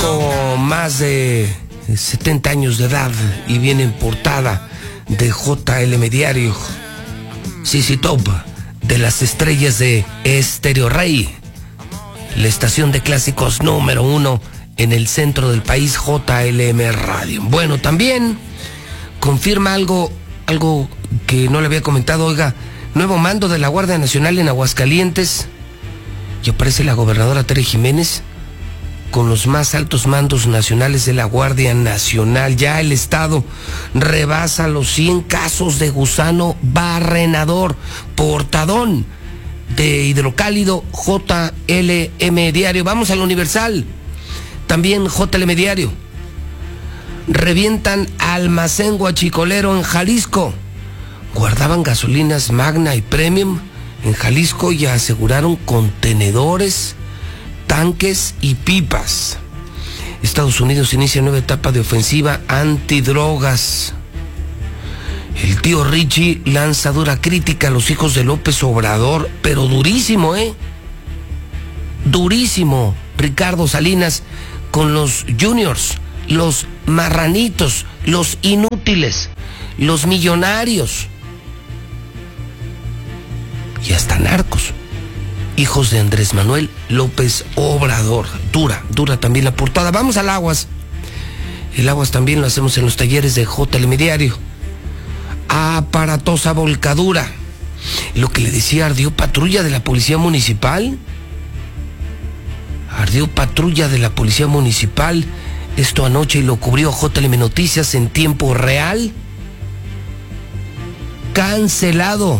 periódico más de 70 años de edad y viene en portada de JLM Diario. CC Top, de las estrellas de Estéreo Rey, la estación de clásicos número 1 en el centro del país, JLM Radio. Bueno, también confirma algo que no le había comentado. Oiga, nuevo mando de la Guardia Nacional en Aguascalientes, y aparece la gobernadora Tere Jiménez con los más altos mandos nacionales de la Guardia Nacional. Ya el estado rebasa los 100 casos de gusano barrenador, portadón de hidrocálido. JLM Diario. Vamos al Universal, también JLM Diario. Revientan almacén guachicolero en Jalisco. Guardaban gasolinas Magna y Premium en Jalisco y aseguraron contenedores, tanques y pipas. Estados Unidos inicia nueva etapa de ofensiva antidrogas. El tío Richie lanza dura crítica a los hijos de López Obrador, pero durísimo, durísimo. Ricardo Salinas con los juniors, los marranitos, los inútiles, los millonarios y hasta narcos, hijos de Andrés Manuel López Obrador. Dura también la portada. Vamos al Aguas. El Aguas también lo hacemos en los talleres de JLM Diario. Aparatosa volcadura. Lo que le decía, ardió patrulla de la Policía Municipal. Ardió patrulla de la Policía Municipal. Esto anoche y lo cubrió JLM Noticias en tiempo real. Cancelado.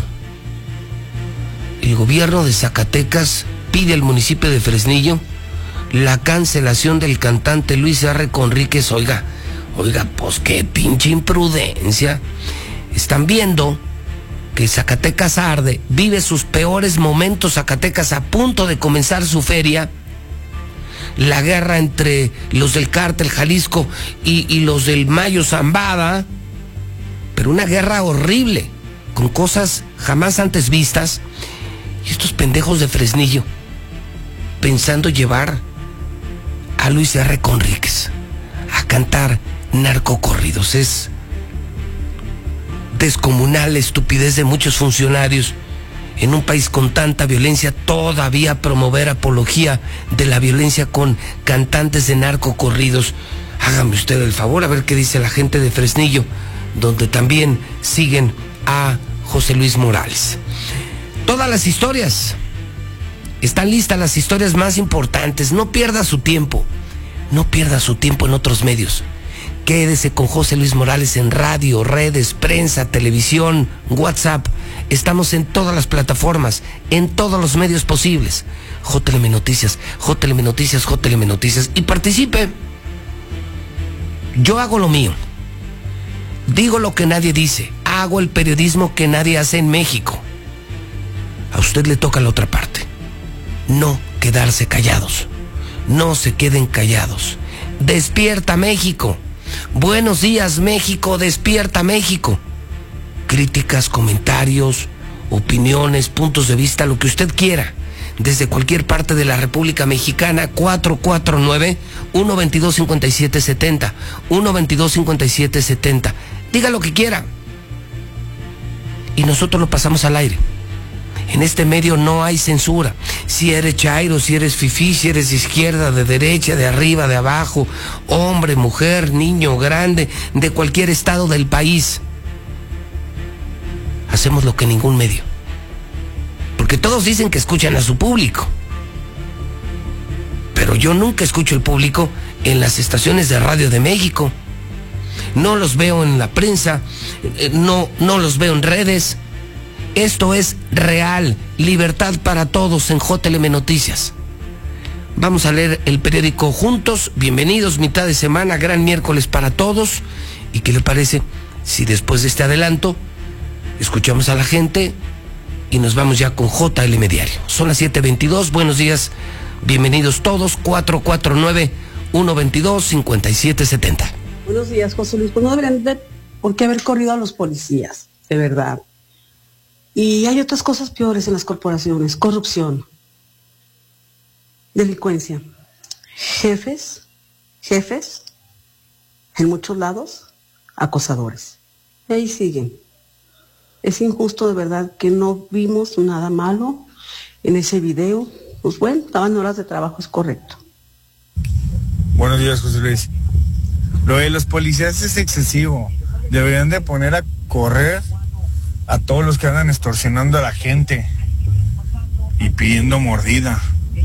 El gobierno de Zacatecas pide al municipio de Fresnillo la cancelación del cantante Luis R. Conríquez. Oiga, pues qué pinche imprudencia. Están viendo que Zacatecas arde, vive sus peores momentos. Zacatecas a punto de comenzar su feria. La guerra entre los del Cártel Jalisco y los del Mayo Zambada, pero una guerra horrible, con cosas jamás antes vistas. Y estos pendejos de Fresnillo pensando llevar a Luis R. Conríquez a cantar narcocorridos. Es descomunal la estupidez de muchos funcionarios en un país con tanta violencia, todavía promover apología de la violencia con cantantes de narcocorridos. Hágame usted el favor, a ver qué dice la gente de Fresnillo, donde también siguen a José Luis Morales. Todas las historias, están listas las historias más importantes. No pierda su tiempo en otros medios. Quédese con José Luis Morales en radio, redes, prensa, televisión, WhatsApp. Estamos en todas las plataformas, en todos los medios posibles. JLM Noticias, JLM Noticias, JLM Noticias. Y participe. Yo hago lo mío. Digo lo que nadie dice. Hago el periodismo que nadie hace en México. A usted le toca la otra parte. No quedarse callados. No se queden callados. Despierta México. Buenos días México, despierta México. Críticas, comentarios, opiniones, puntos de vista, lo que usted quiera, desde cualquier parte de la República Mexicana. 449-122-5770, 122-5770. Diga lo que quiera y nosotros lo pasamos al aire. En este medio no hay censura. Si eres chairo, si eres fifí, si eres de izquierda, de derecha, de arriba, de abajo, hombre, mujer, niño, grande, de cualquier estado del país, hacemos lo que ningún medio. Porque todos dicen que escuchan a su público, pero yo nunca escucho el público en las estaciones de radio de México. No los veo en la prensa, no los veo en redes. Esto es real, libertad para todos en JLM Noticias. Vamos a leer el periódico juntos. Bienvenidos, mitad de semana, gran miércoles para todos. ¿Y qué le parece si después de este adelanto escuchamos a la gente y nos vamos ya con JLM Diario? Son las 7:22, buenos días, bienvenidos todos. 449-122-5770. Buenos días, José Luis. Pues no deberían de por qué haber corrido a los policías, de verdad. Y hay otras cosas peores en las corporaciones: corrupción, delincuencia, jefes jefes, en muchos lados, acosadores. Y ahí siguen. Es injusto de verdad que no vimos nada malo en ese video. Pues bueno, estaban horas de trabajo, es correcto. Buenos días, José Luis. Lo de los policías es excesivo. Deberían de poner a correr a todos los que andan extorsionando a la gente y pidiendo mordida.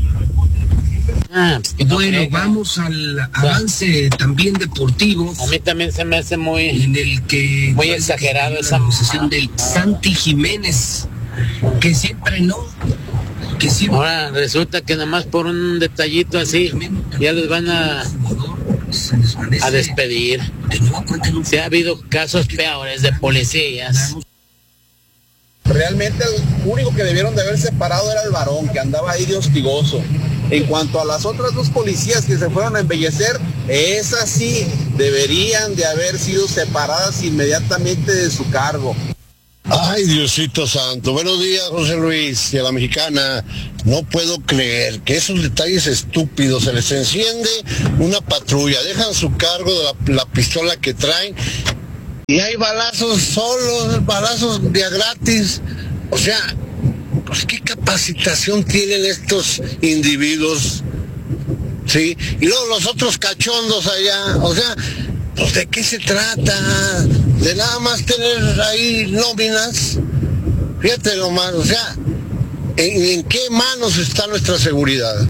Bueno, vamos al avance también deportivo. A mí también se me hace muy en el que muy exagerado esa acusación del Santi Jiménez, que siempre no, que siempre. Ahora resulta que nada más por un detallito así ya les van a despedir. Se ha habido casos peores de policías. Realmente el único que debieron de haber separado era el varón, que andaba ahí de hostigoso. En cuanto a las otras dos policías que se fueron a embellecer, esas sí deberían de haber sido separadas inmediatamente de su cargo. Ay, Diosito santo. Buenos días, José Luis y a la mexicana. No puedo creer que esos detalles estúpidos, se les enciende una patrulla, dejan su cargo de la pistola que traen y hay balazos solos, balazos de a gratis. O sea, pues qué capacitación tienen estos individuos, ¿sí? Y luego los otros cachondos allá, o sea, pues ¿de qué se trata? De nada más tener ahí nóminas. Fíjate nomás, o sea, ¿en qué manos está nuestra seguridad?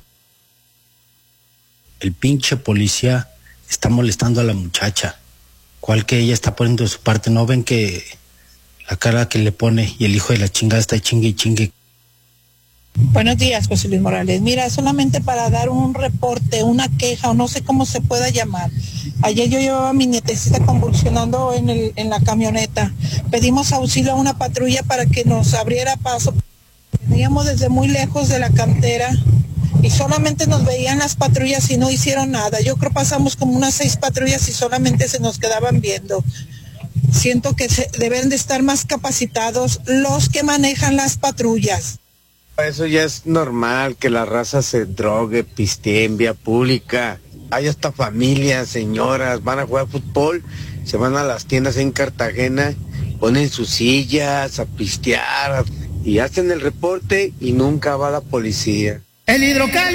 El pinche policía está molestando a la muchacha. ¿Cuál que ella está poniendo de su parte? ¿No ven que la cara que le pone y el hijo de la chingada está chingue y chingue? Buenos días, José Luis Morales. Mira, solamente para dar un reporte, una queja o no sé cómo se pueda llamar. Ayer yo llevaba a mi nietecita convulsionando en la camioneta. Pedimos auxilio a una patrulla para que nos abriera paso. Veníamos desde muy lejos de la cantera y solamente nos veían las patrullas y no hicieron nada. Yo creo pasamos como unas 6 patrullas y solamente se nos quedaban viendo. Siento que deben de estar más capacitados los que manejan las patrullas. Eso ya es normal, que la raza se drogue, pistee en vía pública. Hay hasta familias, señoras, van a jugar fútbol, se van a las tiendas en Cartagena, ponen sus sillas a pistear y hacen el reporte y nunca va la policía. El hidrocal.